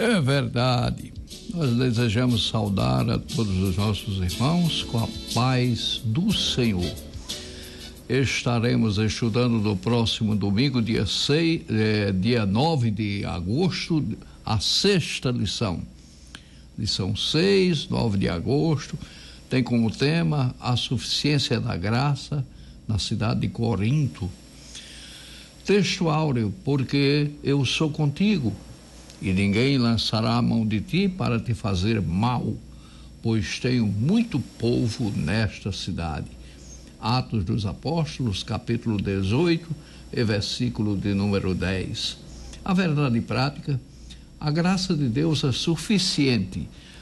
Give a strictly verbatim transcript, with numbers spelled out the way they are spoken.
É verdade. Nós desejamos saudar a todos os nossos irmãos com a paz do Senhor. Estaremos estudando no próximo domingo, dia seis, eh, dia nove de agosto, a sexta lição. Lição seis, nove de agosto, tem como tema a suficiência da graça na cidade de Corinto. Texto áureo, porque eu sou contigo, e ninguém lançará a mão de ti para te fazer mal, pois tenho muito povo nesta cidade. Atos dos Apóstolos, capítulo dezoito, e versículo de número dez. A verdade prática, a graça de Deus é suficiente